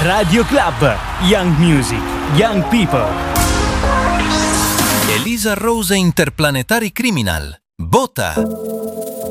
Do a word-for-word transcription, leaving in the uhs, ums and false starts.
Radio Club. Young Music. Young People. Elisa Rose Interplanetary Criminal. Bota.